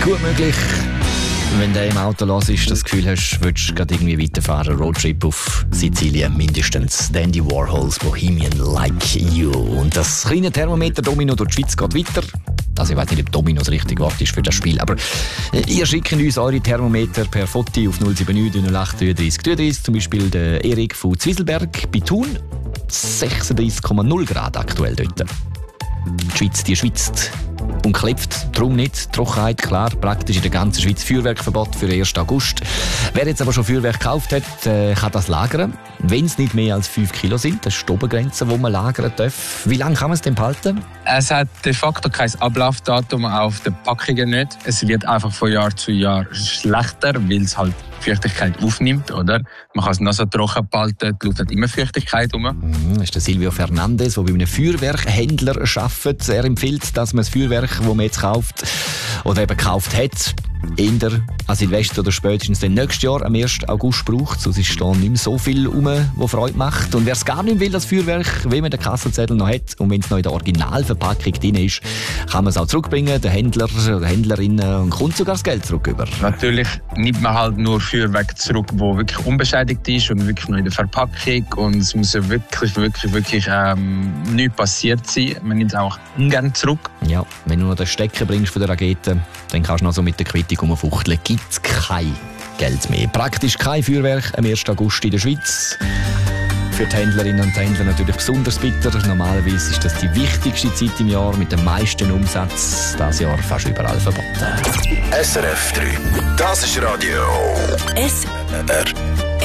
Gut möglich, wenn du im Auto hörst, das Gefühl hast, willst du gerade irgendwie weiterfahren. Roadtrip auf Sizilien mindestens. Dandy Warhols Bohemian Like You. Und das kleine Thermometer Domino durch die Schweiz geht weiter. Also ich weiß nicht, ob Domino das richtige Wort ist für das Spiel, aber ihr schickt uns eure Thermometer per Foto auf 079 08 33 33. Zum Beispiel der Erik von Zwieselberg bei Thun. 36,0 Grad aktuell dort. Die Schweiz, die schwitzt und klebt. Darum nicht. Trockenheit, klar, praktisch in der ganzen Schweiz Feuerwerkverbot für den 1. August. Wer jetzt aber schon Feuerwerk gekauft hat, kann das lagern. Wenn es nicht mehr als 5 Kilo sind, das ist die Obergrenze, die man lagern darf. Wie lange kann man es denn behalten? Es hat de facto kein Ablaufdatum auf den Packungen nicht. Es wird einfach von Jahr zu Jahr schlechter, weil es halt Feuchtigkeit aufnimmt, oder? Man kann es noch so trocken behalten, die Luft hat immer Feuchtigkeit rum. Das ist der Silvio Fernandes, der bei einem Feuerwerkhändler arbeitet. Er empfiehlt, dass man das Feuerwerk, das man jetzt kauft oder eben gekauft hat, eher an Silvester oder spätestens dann nächstes Jahr am 1. August braucht. Sonst ist da nicht mehr so viel rum, was Freude macht. Und wer es gar nicht will, das Feuerwerk, wenn man den Kassenzettel noch hat und wenn es noch in der Originalverpackung drin ist, kann man es auch zurückbringen, der Händler oder Händlerin, und kommt sogar das Geld zurück über. Natürlich nimmt man halt nur Feuerwerk zurück, das wirklich unbeschädigt ist und wirklich nur in der Verpackung. Und es muss ja wirklich nichts passiert sein. Man nimmt es auch ungern zurück. Ja, wenn du noch den Stecker bringst von der Rakete, dann kannst du noch so mit der Quittung rumfuchteln. Gibt es kein Geld mehr. Praktisch kein Feuerwerk am 1. August in der Schweiz. Für die Händlerinnen und Händler natürlich besonders bitter. Normalerweise ist das die wichtigste Zeit im Jahr mit dem meisten Umsatz. Dieses Jahr fast überall verboten. SRF 3. Das ist Radio SRF.